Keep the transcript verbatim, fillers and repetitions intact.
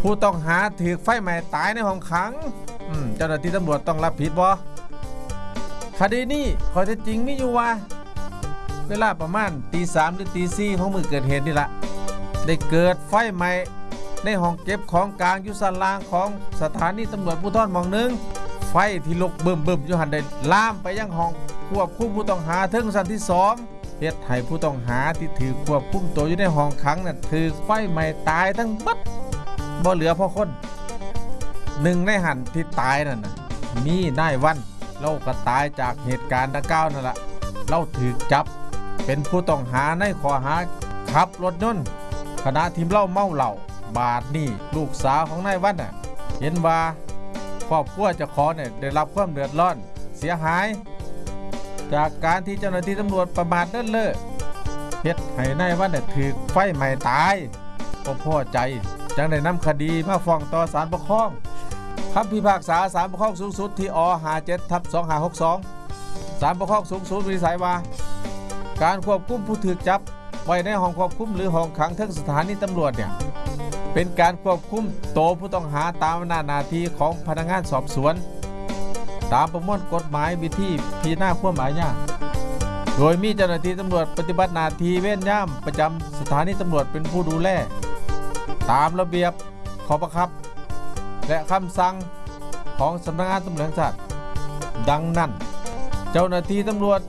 ผู้ต้องหาถูกไฟไหม้ตายในห้องขังเจ้าหน้าที่ตำรวจต้องรับผิดบ่คดีนี้ข้อเท็จจริงมีอยู่ว่าเวลาประมาณตีสามหรือตีสี่ของมือเกิดเหตุนี่แหละได้เกิดไฟไหม้ในห้องเก็บของกลางอยู่สันล่างของสถานีตำรวจภูธรหม่องหนึ่งไฟที่ลุกเบิ่มเบิ่มอยู่หันได้ลามไปยังห้องควบคุมผู้ต้องหาถึงชั้นที่สองเหตุให้ผู้ต้องหาที่ถือควบคุมตัวอยู่ในห้องขังนั้นถือไฟไหม้ตายทั้งบัดบ่เหลือพอคนหนึ่งในหันที่ตายนั่นนะมีนายวันเราก็ตายจากเหตุการณ์ดังกล่าวนั่นแหละเราถือจับเป็นผู้ต้องหาในข้อหาขับรถยนต์ขณะที่เล่าเมาเหล้าบาดนี่ลูกสาวของนายวันน่ะเห็นว่าครอบครัวเจ้าของเนี่ยได้รับความเดือดร้อนเสียหายจากการที่เจ้าหน้าที่ตำรวจประมาทเลินเล่อเฮ็ดให้นายวันเนี่ยถูกไฟไหม้ตายก็พอใจจังได้นำคดีมาฟ้องต่อศาลปกครองคำพิพากษาศาลปกครองสูงสุดที่อ ห้าเจ็ดทับสองห้าหกสองศาลปกครองสูงสุดวินิจฉัยว่าการควบคุมผู้ถูกจับไว้ในห้องควบคุมหรือห้องขังทั้งสถานีตำรวจเนี่ยเป็นการควบคุมตัวผู้ต้องหาตามอำนาจหน้าที่ของพนักงานสอบสวนตามประมวลกฎหมายวิธีพิจารณาความอาญาโดยมีเจ้าหน้าที่ตำรวจปฏิบัติหน้าที่เว้นย่ำประจำสถานีตำรวจเป็นผู้ดูแลตามระเบียบข้อบังคับและคำสั่งของสำนักงานตำรวจแห่งชาติดังนั้นเจ้าหน้าที่ตำรวจ